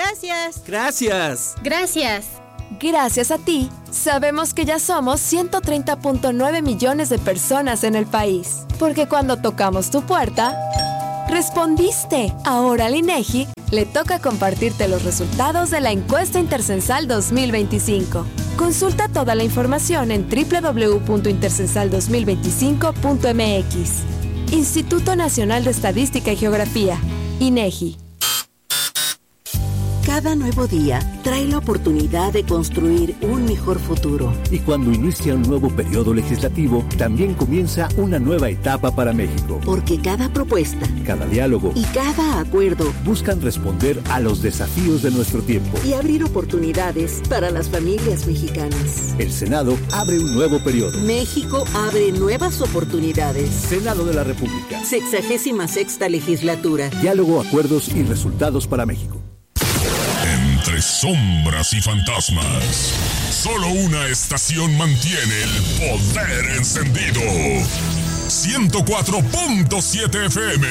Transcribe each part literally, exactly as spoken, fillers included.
Gracias. Gracias. Gracias. Gracias a ti, sabemos que ya somos ciento treinta punto nueve millones de personas en el país. Porque cuando tocamos tu puerta, respondiste. Ahora al INEGI le toca compartirte los resultados de la encuesta Intercensal dos mil veinticinco. Consulta toda la información en doble u doble u doble u punto intercensal dos mil veinticinco punto m x. Instituto Nacional de Estadística y Geografía, INEGI. Cada nuevo día trae la oportunidad de construir un mejor futuro. Y cuando inicia un nuevo periodo legislativo, también comienza una nueva etapa para México. Porque cada propuesta, cada diálogo y cada acuerdo buscan responder a los desafíos de nuestro tiempo y abrir oportunidades para las familias mexicanas. El Senado abre un nuevo periodo. México abre nuevas oportunidades. Senado de la República. Sexagésima sexta legislatura. Diálogo, acuerdos y resultados para México. Entre sombras y fantasmas, solo una estación mantiene el poder encendido. ciento cuatro punto siete F M.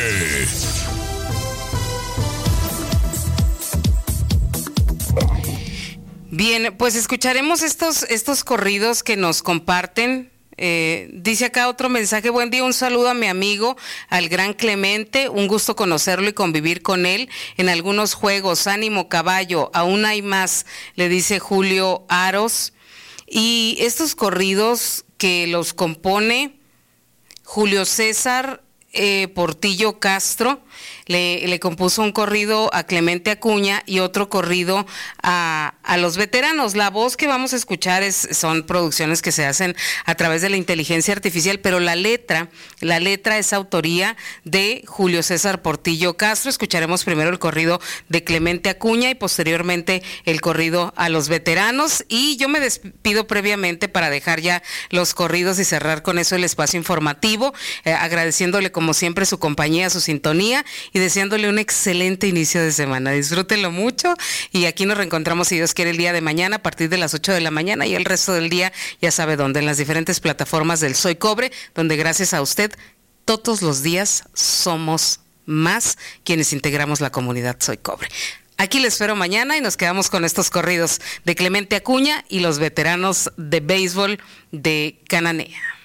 Bien, pues escucharemos estos, estos corridos que nos comparten. Eh, dice acá otro mensaje: buen día, un saludo a mi amigo, al gran Clemente, un gusto conocerlo y convivir con él en algunos juegos. Ánimo, caballo, aún hay más, le dice Julio Aros. Y estos corridos que los compone Julio César eh, Portillo Castro, le, le compuso un corrido a Clemente Acuña y otro corrido a, a los veteranos. La voz que vamos a escuchar es, son producciones que se hacen a través de la inteligencia artificial, pero la letra, la letra es autoría de Julio César Portillo Castro. Escucharemos primero el corrido de Clemente Acuña y posteriormente el corrido a los veteranos. Y yo me despido previamente para dejar ya los corridos y cerrar con eso el espacio informativo, eh, agradeciéndole como siempre su compañía, su sintonía y deseándole un excelente inicio de semana. Disfrútenlo mucho y aquí nos reencontramos, si Dios quiere, el día de mañana a partir de las ocho de la mañana y el resto del día ya sabe dónde, en las diferentes plataformas del Soy Cobre, donde gracias a usted todos los días somos más quienes integramos la comunidad Soy Cobre. Aquí les espero mañana y nos quedamos con estos corridos de Clemente Acuña y los veteranos de béisbol de Cananea.